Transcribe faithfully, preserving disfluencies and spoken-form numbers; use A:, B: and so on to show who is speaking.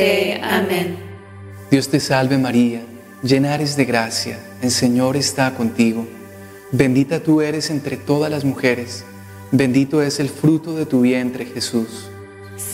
A: Amén.
B: Dios te salve María, llena eres de gracia, el Señor está contigo. Bendita tú eres entre todas las mujeres, bendito es el fruto de tu vientre Jesús.